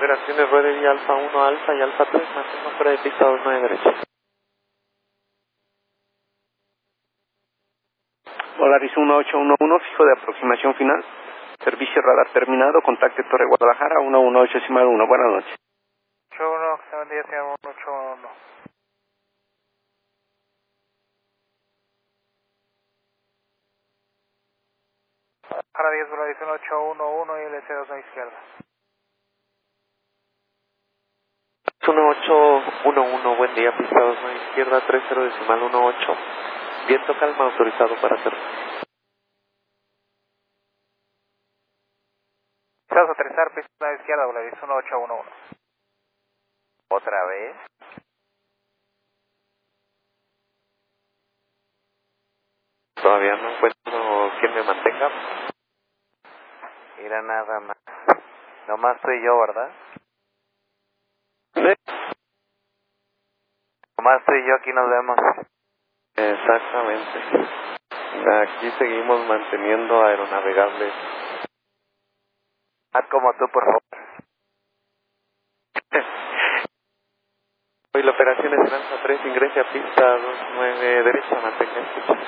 Operaciones Rueda y Alfa 1 Alfa y Alfa 3, mantengo fuera de pista 29 derecha. Volaris 1811, fijo de aproximación final. Servicio radar terminado, contacte Torre Guadalajara 118.1. Buenas noches. 81, que se bendiga, señor 181. Para 10, Volaris 1811 y LC2 a izquierda. 1811, buen día, pista 29 izquierda, 30.18. Viento calma, autorizado para hacer. Vamos a aterrizar, pista a izquierda, Volaris 1811. ¿Otra vez? Todavía no encuentro quien me mantenga. Mira nada más. Nomás tú y yo, ¿verdad? ¿Sí? Nomás tú y yo aquí nos vemos. Exactamente. Aquí seguimos manteniendo aeronavegables. Haz como tú, por favor. Hoy la operación Esperanza 3, ingrese a pista 29 derecha, mantenga escucha.